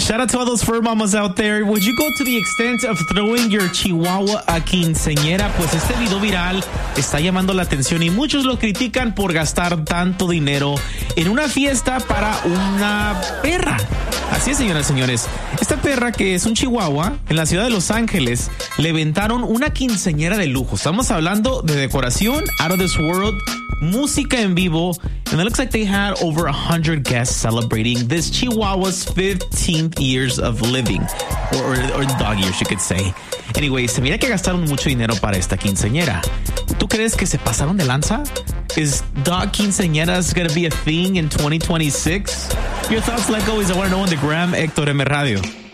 Shout out to all those fur mamas out there. Would you go to the extent of throwing your chihuahua a quinceañera? Pues este video viral está llamando la atención y muchos lo critican por gastar tanto dinero en una fiesta para una perra. Así es, señoras y señores. Esta perra, que es un chihuahua, en la ciudad de Los Ángeles, le aventaron una quinceañera de lujo. Estamos hablando de decoración out of this world, música en vivo, and it looks like they had over 100 guests celebrating this chihuahua's 15th years of living, or dog years, you could say. Anyway, se mira que gastaron mucho dinero para esta quinceañera. ¿Tú crees que se pasaron de lanza? Is dog quinceañeras gonna be a thing in 2026? Your thoughts, like always, I want to know on the gram, Héctor M. Radio.